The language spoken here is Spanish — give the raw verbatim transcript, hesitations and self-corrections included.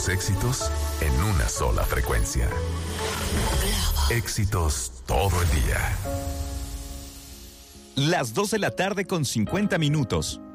tus éxitos en una sola frecuencia. Éxitos todo el día. Las dos de la tarde con cincuenta minutos.